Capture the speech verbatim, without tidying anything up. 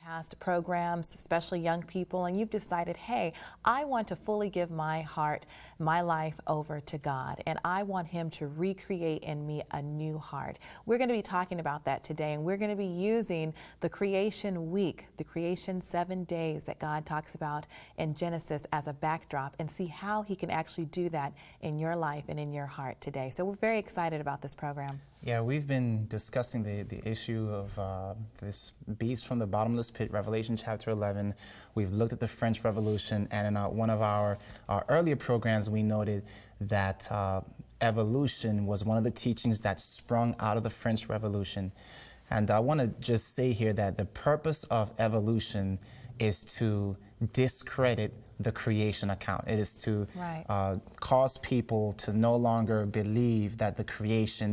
Past programs, especially young people, and you've decided, hey, I want to fully give my heart, my life over to God, and I want Him to recreate in me a new heart. We're going to be talking about that today, and we're going to be using the creation week, the creation seven days that God talks about in Genesis as a backdrop, and see how He can actually do that in your life and in your heart today. So we're very excited about this program. Yeah, we've been discussing the, the issue of uh, this beast from the bottomless pit, Revelation chapter eleven. We've looked at the French Revolution, and in our, one of our, our earlier programs, we noted that uh, evolution was one of the teachings that sprung out of the French Revolution. And I want to just say here that the purpose of evolution is to discredit the creation account. It is to right. uh, cause people to no longer believe that the creation